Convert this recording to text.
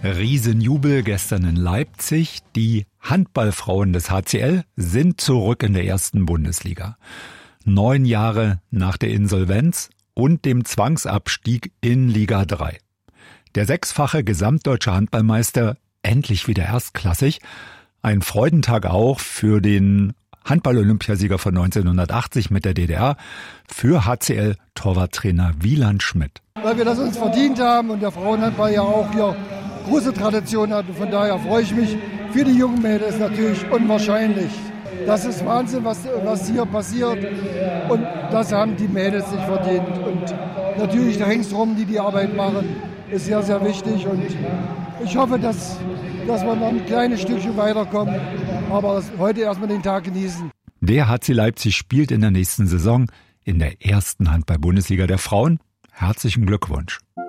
Riesenjubel gestern in Leipzig. Die Handballfrauen des HCL sind zurück in der ersten Bundesliga. 9 Jahre nach der Insolvenz und dem Zwangsabstieg in Liga 3. Der 6-fache gesamtdeutsche Handballmeister endlich wieder erstklassig. Ein Freudentag auch für den Handball-Olympiasieger von 1980 mit der DDR, für HCL-Torwarttrainer Wieland Schmidt. Weil wir das uns verdient haben und der Frauenhandball ja auch hier große Tradition hat. Und von daher freue ich mich. Für die jungen Mädels natürlich unwahrscheinlich. Das ist Wahnsinn, was hier passiert. Und das haben die Mädels sich verdient. Und natürlich der ringsrum, die Arbeit machen, ist sehr, sehr wichtig. Und ich hoffe, dass wir noch ein kleines Stückchen weiterkommen. Aber heute erstmal den Tag genießen. Der HC Leipzig spielt in der nächsten Saison in der ersten Handball-Bundesliga der Frauen. Herzlichen Glückwunsch.